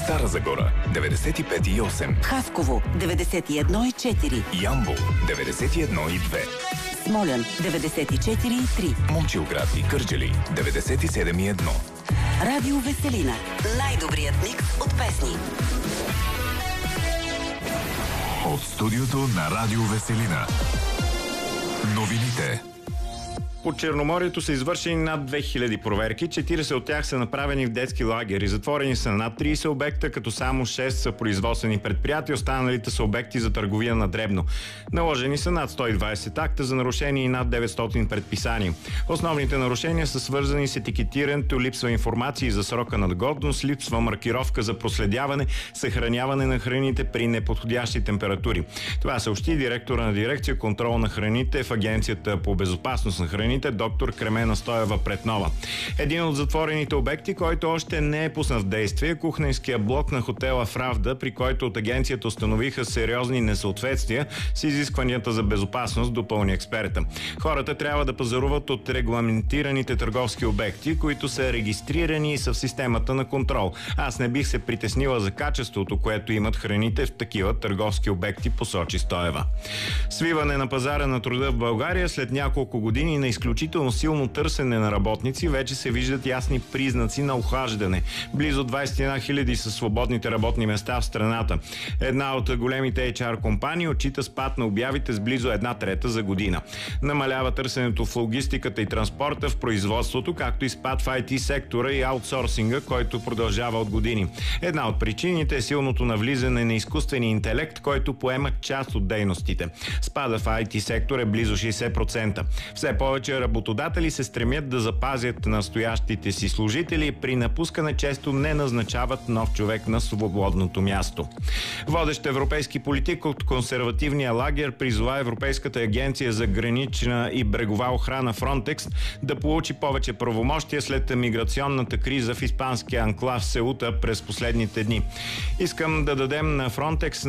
Стара Загора 95,8, Хасково 91,4, Ямбол 91,2, Смолян 94,3, Момчилград и Кърджали 97,1. Радио Веселина. Най-добрият микс от песни. От студиото на Радио Веселина. Новините. По Черноморието са извършени над 2000 проверки, 40 от тях са направени в детски лагери. Затворени са над 30 обекта, като само 6 са производствени предприятия, останалите са обекти за търговия на дребно. Наложени са над 120 акта за нарушения и над 900 предписания. Основните нарушения са свързани с етикетирането, липсва информация за срока на годност, липсва маркировка за проследяване, съхраняване на храните при неподходящи температури. Това съобщи директора на дирекция контрол на храните в Агенцията по безопасност на храните, доктор Кремена Стоева-Претнова. Един от затворените обекти, който още не е пуснат в действие, е кухненския блок на хотела Фравда, при който от агенцията установиха сериозни несъответствия с изискванията за безопасност, допълни експерта. Хората трябва да пазаруват от регламентираните търговски обекти, които са регистрирани и са в системата на контрол. Аз не бих се притеснила за качеството, което имат храните в такива търговски обекти, посочи Стоева. Свиване на пазара на труда в България след няколко години на изключително силно търсене на работници вече се виждат ясни признаци на охлаждане. Близо 21 000 са свободните работни места в страната. Една от големите HR компании отчита спад на обявите с близо 1/3 за година. Намалява търсенето в логистиката и транспорта, в производството, както и спад в IT сектора и аутсорсинга, който продължава от години. Една от причините е силното навлизане на изкуствения интелект, който поема част от дейностите. Спада в IT сектор е близо 60%. Все повече работодатели се стремят да запазят настоящите си служители, при напускане често не назначават нов човек на свободното място. Водещ европейски политик от консервативния лагер призова Европейската агенция за гранична и брегова охрана Фронтекс да получи повече правомощия след миграционната криза в испанския анклав Сеута през последните дни. Искам да дадем на Фронтекс